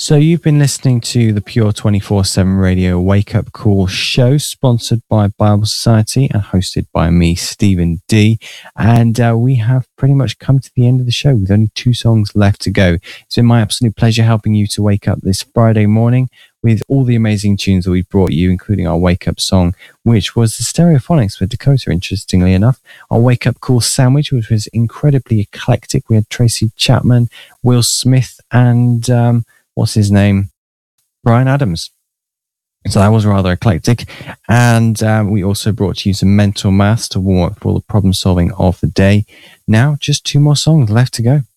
So you've been listening to the Pure 24/7 Radio Wake Up Call show, sponsored by Bible Society and hosted by me, Stephen D. And we have pretty much come to the end of the show with only 2 songs left to go. It's been my absolute pleasure helping you to wake up this Friday morning with all the amazing tunes that we've brought you, including our Wake Up song, which was the Stereophonics for Dakota, interestingly enough. Our Wake Up Call sandwich, which was incredibly eclectic. We had Tracy Chapman, Will Smith, and what's his name? Brian Adams. So that was rather eclectic. And we also brought you some mental maths to warm up for all the problem solving of the day. Now, just 2 more songs left to go.